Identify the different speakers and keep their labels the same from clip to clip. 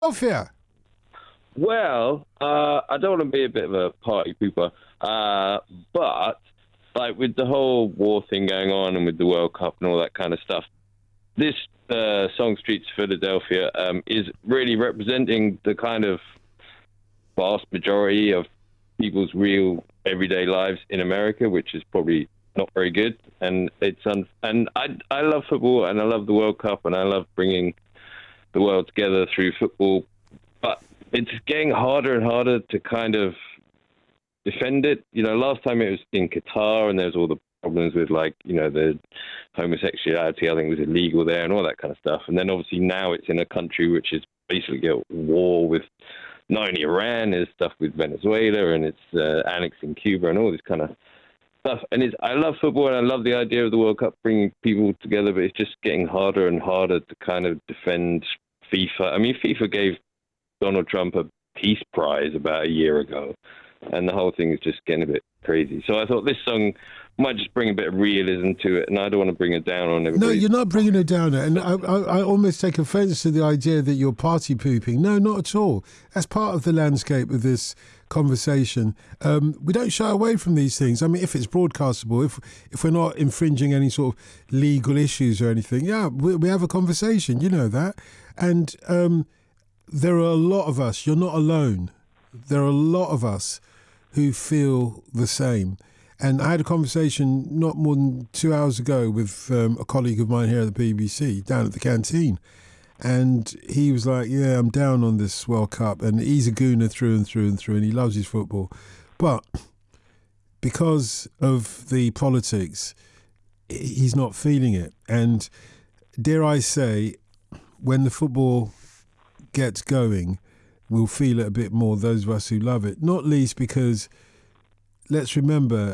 Speaker 1: Philadelphia?
Speaker 2: Well, I don't want to be a bit of a party pooper, but like with the whole war thing going on and with the World Cup and all that kind of stuff, this song Streets of Philadelphia is really representing the kind of vast majority of people's real everyday lives in America, which is probably not very good. And and I love football and I love the World Cup and I love bringing the world together through football, but it's getting harder and harder to kind of defend it. You know, last time it was in Qatar and there's all the problems with, like, you know, the homosexuality, I think, was illegal there and all that kind of stuff. And then obviously now it's in a country which is basically at war with not only Iran, there's stuff with Venezuela and it's annexing Cuba and all this kind of stuff. And I love football and I love the idea of the World Cup bringing people together, but it's just getting harder and harder to kind of defend FIFA. I mean, FIFA gave Donald Trump a peace prize about a year ago, and the whole thing is just getting a bit crazy. So I thought this song might just bring a bit of realism to it, and I don't want to bring it down on everybody.
Speaker 1: No, you're not bringing it down. And I almost take offence to the idea that you're party pooping. No, not at all. That's part of the landscape of this conversation. We don't shy away from these things. I mean, if it's broadcastable, if we're not infringing any sort of legal issues or anything, yeah, we have a conversation. You know that. And there are a lot of us. You're not alone. There are a lot of us who feel the same. And I had a conversation not more than 2 hours ago with a colleague of mine here at the BBC down at the canteen. And he was like, yeah, I'm down on this World Cup. And he's a Gooner through and through and through, and he loves his football. But because of the politics, he's not feeling it. And dare I say, when the football gets going, we'll feel it a bit more, those of us who love it. Not least because, let's remember,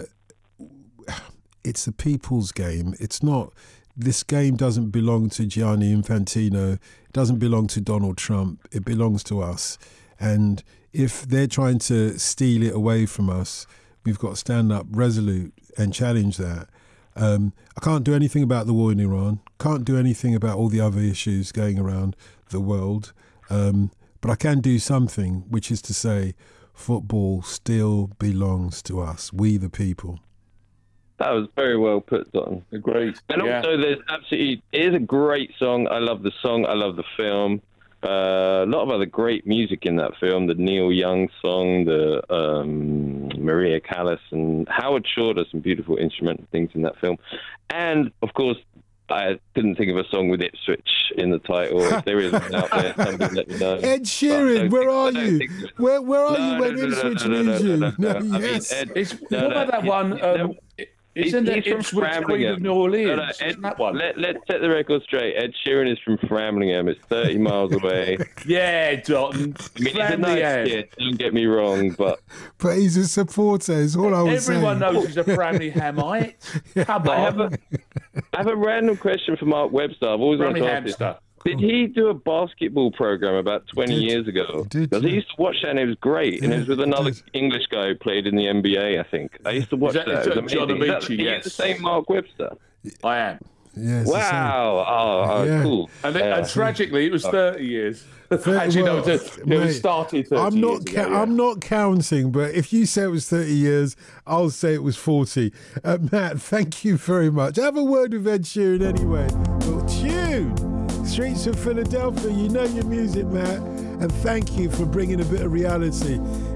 Speaker 1: it's the people's game. It's not, this game doesn't belong to Gianni Infantino. It doesn't belong to Donald Trump. It belongs to us. And if they're trying to steal it away from us, we've got to stand up resolute and challenge that. I can't do anything about the war in Iran. Can't do anything about all the other issues going around the world. But I can do something, which is to say, football still belongs to us, we the people.
Speaker 2: That was very well put, Don.
Speaker 3: Agreed.
Speaker 2: And also, it is a great song. I love the song. I love the film. A lot of other great music in that film. The Neil Young song, the Maria Callas, and Howard Shore does some beautiful instrumental things in that film. And, of course, I couldn't think of a song with Ipswich in the title. If there is one out there, somebody let me know.
Speaker 1: Ed Sheeran, where are you? Where are you when Ipswich needs you?
Speaker 3: What about that one? Isn't that Ipswich Queen of New Orleans?
Speaker 2: Ed,
Speaker 3: that one?
Speaker 2: Let's set the record straight. Ed Sheeran is from Framlingham. It's 30 miles away.
Speaker 3: Yeah, Don.
Speaker 2: I mean, he's a nice kid, don't get me wrong, but
Speaker 1: he's a supporter, is all I was saying.
Speaker 3: Everyone knows he's a Framlinghamite. Come on.
Speaker 2: I have a random question for Mark Webster. I've always wanted to ask him. Did he do a basketball program about 20 years ago? Because I used to watch that and it was great. And it was with another English guy who played in the NBA, I think. I used to watch that. It was amazing.
Speaker 3: John Amici, yes.
Speaker 2: the same Mark Webster?
Speaker 3: I am.
Speaker 1: Yes,
Speaker 2: wow.
Speaker 1: Yeah.
Speaker 2: Cool.
Speaker 3: And tragically, it was 30 years. Actually, no, it started 30 years ago.
Speaker 1: I'm not counting, but if you say it was 30 years, I'll say it was 40. Matt, thank you very much. Have a word with Ed Sheeran anyway. Well, tune! Streets of Philadelphia, you know your music, Matt. And thank you for bringing a bit of reality